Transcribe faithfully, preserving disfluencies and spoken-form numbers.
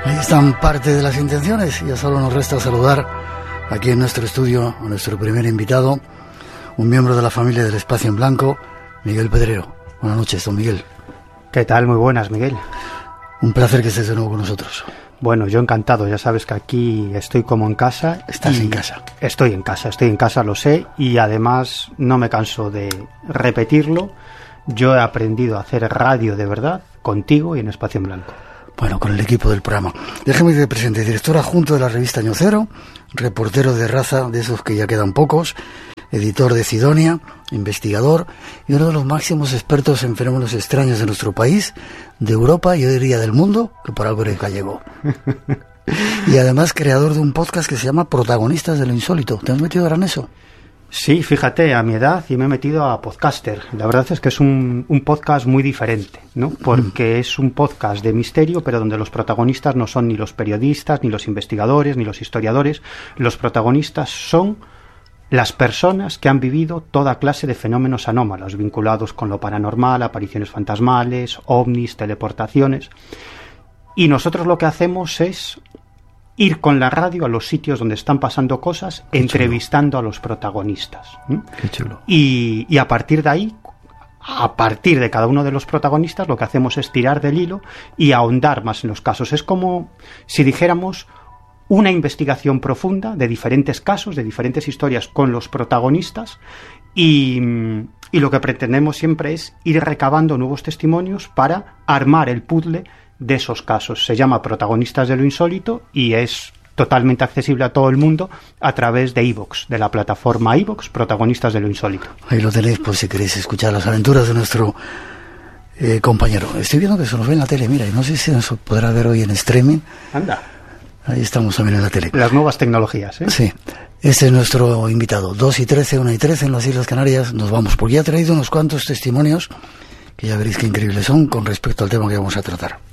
Ahí están parte de las intenciones. Ya solo nos resta saludar aquí en nuestro estudio a nuestro primer invitado, un miembro de la familia del Espacio en Blanco, Miguel Pedrero. Buenas noches, don Miguel. ¿Qué tal? Muy buenas, Miguel. Un placer que estés de nuevo con nosotros. Bueno, yo encantado. Ya sabes que aquí estoy como en casa. Estás en casa. Estoy en casa, estoy en casa, lo sé. Y además no me canso de repetirlo. Yo he aprendido a hacer radio de verdad contigo y en Espacio en Blanco. Bueno, con el equipo del programa. Déjeme que te presente, director adjunto de la revista Año Cero, reportero de raza, de esos que ya quedan pocos, editor de Sidonia, investigador y uno de los máximos expertos en fenómenos extraños de nuestro país, de Europa y yo diría del mundo, que por algo eres gallego. Y además creador de un podcast que se llama Protagonistas de lo Insólito. ¿Te has metido ahora en eso? Sí, fíjate, a mi edad y me he metido a podcaster. La verdad es que es un, un podcast muy diferente, ¿no? Porque mm. es un podcast de misterio, pero donde los protagonistas no son ni los periodistas, ni los investigadores, ni los historiadores. Los protagonistas son las personas que han vivido toda clase de fenómenos anómalos vinculados con lo paranormal, apariciones fantasmales, ovnis, teleportaciones. Y nosotros lo que hacemos es ir con la radio a los sitios donde están pasando cosas, Qué entrevistando chulo. a los protagonistas. ¿Mm? Qué chulo. Y, y a partir de ahí, a partir de cada uno de los protagonistas, lo que hacemos es tirar del hilo y ahondar más en los casos. Es como si dijéramos una investigación profunda de diferentes casos, de diferentes historias con los protagonistas y, y lo que pretendemos siempre es ir recabando nuevos testimonios para armar el puzzle de esos casos. Se llama Protagonistas de lo Insólito y es totalmente accesible a todo el mundo a través de iVoox, de la plataforma iVoox, Protagonistas de lo Insólito. Ahí lo tenéis por si queréis escuchar las aventuras de nuestro eh, compañero. Estoy viendo que se nos ve en la tele, mira, y no sé si nos podrá ver hoy en streaming. Anda. Ahí estamos también en la tele. Las nuevas tecnologías, ¿eh? Sí. Este es nuestro invitado. dos y trece, una y trece en las Islas Canarias. Nos vamos, porque ya ha traído unos cuantos testimonios que ya veréis qué increíbles son con respecto al tema que vamos a tratar.